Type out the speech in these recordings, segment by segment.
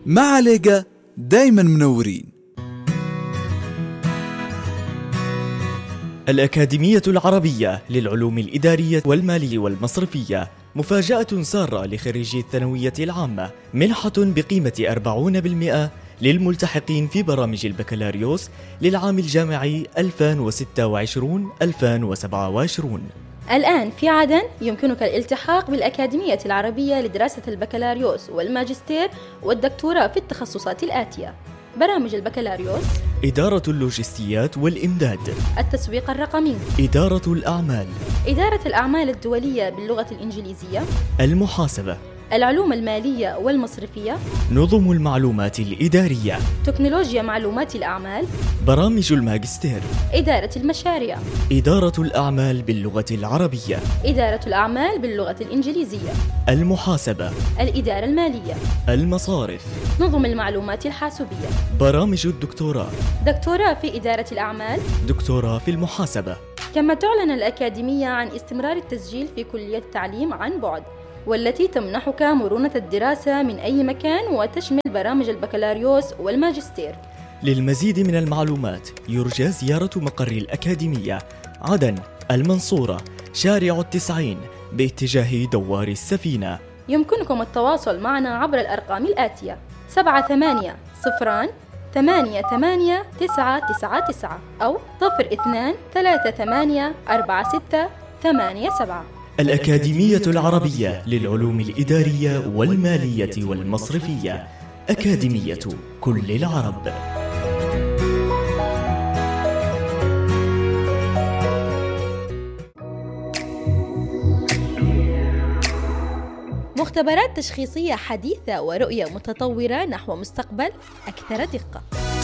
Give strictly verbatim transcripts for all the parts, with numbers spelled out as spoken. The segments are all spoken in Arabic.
مع ليجا دايما منورين. الأكاديمية العربية للعلوم الإدارية والمالية والمصرفية مفاجأة سارة لخريجي الثانوية العامة، منحة بقيمة أربعين بالمئة للملتحقين في برامج البكالوريوس للعام الجامعي ألفين وستة وعشرين ألفين وسبعة وعشرين. الآن في عدن يمكنك الالتحاق بالأكاديمية العربية لدراسة البكالوريوس والماجستير والدكتوراه في التخصصات الآتية: برامج البكالوريوس، إدارة اللوجستيات والإمداد، التسويق الرقمي، إدارة الأعمال، إدارة الأعمال الدولية باللغة الإنجليزية، المحاسبة، العلوم المالية والمصرفية، نظم المعلومات الإدارية، تكنولوجيا معلومات الأعمال، برامج الماجستير، إدارة المشاريع، إدارة الأعمال باللغة العربية، إدارة الأعمال باللغة الإنجليزية، المحاسبة، الإدارة المالية، المصارف، نظم المعلومات الحاسوبية، برامج الدكتوراه، دكتوراه في إدارة الأعمال، دكتوراه في المحاسبة. كما تعلن الأكاديمية عن استمرار التسجيل في كلية التعليم عن بعد، والتي تمنحك مرونة الدراسة من أي مكان وتشمل برامج البكالوريوس والماجستير. للمزيد من المعلومات يرجى زيارة مقر الأكاديمية عدن المنصورة شارع التسعين باتجاه دوار السفينة. يمكنكم التواصل معنا عبر الأرقام الآتية: سبعة ثمانية صفران ثمانية ثمانية تسعة تسعة تسعة أو صفر اثنان ثلاثة ثمانية أربعة ستة ثمانية سبعة. الأكاديمية العربية للعلوم الإدارية والمالية والمصرفية، أكاديمية كل العرب. مختبرات تشخيصية حديثة ورؤية متطورة نحو مستقبل أكثر دقة.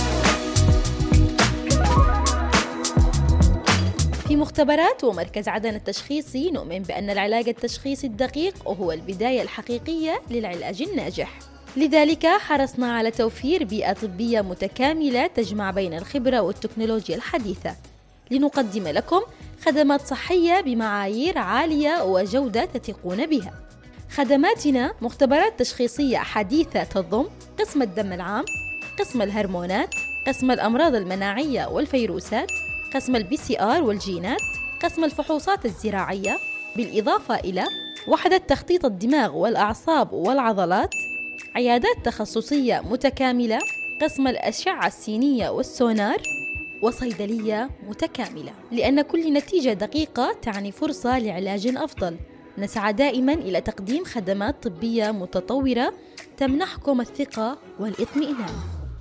في مختبرات ومركز عدن التشخيصي نؤمن بأن العلاج التشخيصي الدقيق هو البداية الحقيقية للعلاج الناجح. لذلك حرصنا على توفير بيئة طبية متكاملة تجمع بين الخبرة والتكنولوجيا الحديثة لنقدم لكم خدمات صحية بمعايير عالية وجودة تثقون بها. خدماتنا مختبرات تشخيصية حديثة تضم قسم الدم العام، قسم الهرمونات، قسم الأمراض المناعية والفيروسات، قسم البي سي آر والجينات، قسم الفحوصات الزراعية، بالإضافة إلى وحدة تخطيط الدماغ والأعصاب والعضلات، عيادات تخصصية متكاملة، قسم الأشعة السينية والسونار، وصيدلية متكاملة. لأن كل نتيجة دقيقة تعني فرصة لعلاج أفضل. نسعى دائما إلى تقديم خدمات طبية متطورة تمنحكم الثقة والإطمئنان.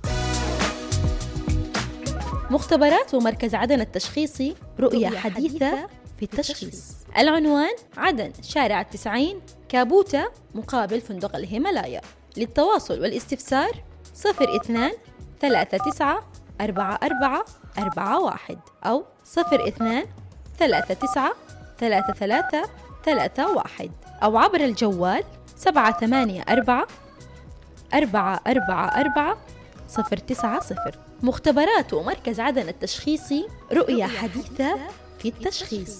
مختبرات ومركز عدن التشخيصي، رؤية حديثة في التشخيص. العنوان: عدن شارع التسعين كابوتا مقابل فندق الهيمالايا. للتواصل والاستفسار صفر اثنان ثلاثة تسعة أربعة أربعة أربعة واحد أو صفر اثنان ثلاثة تسعة ثلاثة ثلاثة ثلاثة واحد أو عبر الجوال سبعة ثمانية أربعة أربعة أربعة أربعة صفر تسعة صفر. مختبرات ومركز عدن التشخيصي، رؤية حديثة في التشخيص.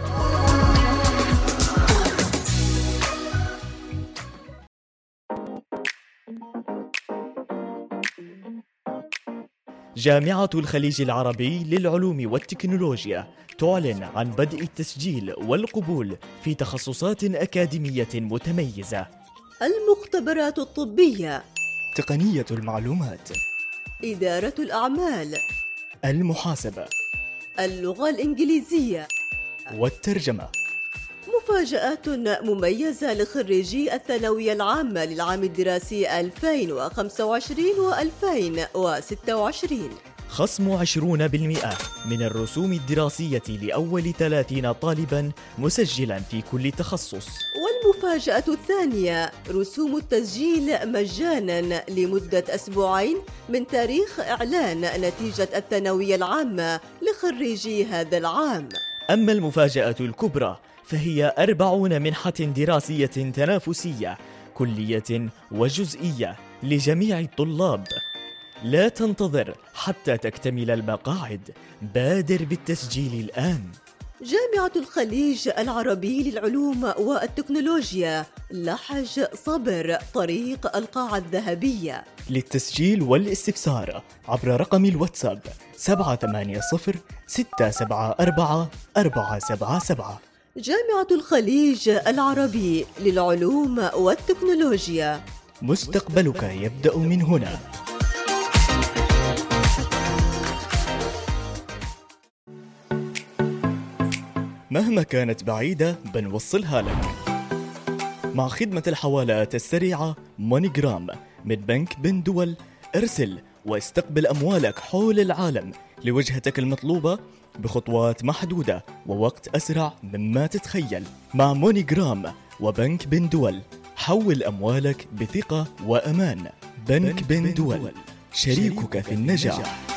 جامعة الخليج العربي للعلوم والتكنولوجيا تعلن عن بدء التسجيل والقبول في تخصصات أكاديمية متميزة: المختبرات الطبية، تقنية المعلومات، إدارة الأعمال، المحاسبة، اللغة الإنجليزية والترجمة. مفاجآت مميزة لخريجي الثانوية العامة للعام الدراسي ألفين وخمسة وعشرين وألفين وستة وعشرين. خصم عشرين بالمئة من الرسوم الدراسية لأول ثلاثين طالباً مسجلاً في كل تخصص. والمفاجأة الثانية: رسوم التسجيل مجاناً لمدة أسبوعين من تاريخ إعلان نتيجة الثانوية العامة لخريجي هذا العام. أما المفاجأة الكبرى فهي أربعون منحة دراسية تنافسية كلية وجزئية لجميع الطلاب. لا تنتظر حتى تكتمل المقاعد، بادر بالتسجيل الآن. جامعة الخليج العربي للعلوم والتكنولوجيا لحج صبر طريق القاعة الذهبية. للتسجيل والاستفسار عبر رقم الواتساب سبعة ثمانية صفر ستة سبعة أربعة أربعة سبعة سبعة. جامعة الخليج العربي للعلوم والتكنولوجيا، مستقبلك يبدأ من هنا. مهما كانت بعيدة بنوصلها لك مع خدمة الحوالات السريعة مونيجرام من بنك بن دول. ارسل واستقبل أموالك حول العالم لوجهتك المطلوبة بخطوات محدودة ووقت أسرع مما تتخيل. مع مونيجرام وبنك بن دول حول أموالك بثقة وأمان. بنك بن دول، شريكك في النجاح.